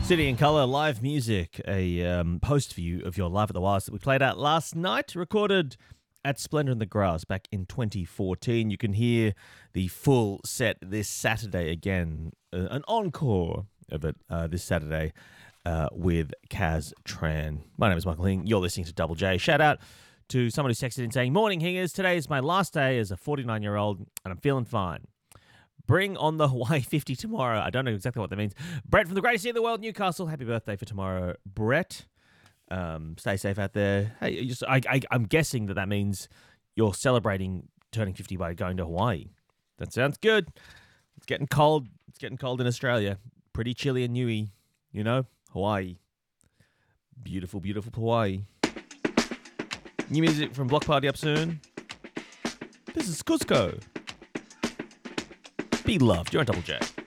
City in Colour, live music, a post view of your Live at the Wilds that we played out last night, recorded at Splendour in the Grass back in 2014. You can hear the full set this Saturday again, an encore of it this Saturday with Kaz Tran. My name is Michael Hing. You're listening to Double J. Shout out to someone who texted in saying, "Morning, Hingers. Today is my last day as a 49-year-old and I'm feeling fine. Bring on the Hawaii 50 tomorrow." I don't know exactly what that means. Brett from the greatest city in the world, Newcastle. Happy birthday for tomorrow, Brett. Stay safe out there. Hey, I'm guessing that means you're celebrating turning 50 by going to Hawaii. That sounds good. It's getting cold. It's getting cold in Australia. Pretty chilly and newy. You know, Hawaii. Beautiful, beautiful Hawaii. New music from Block Party up soon. This is Cusco. Be loved. You're on Double J.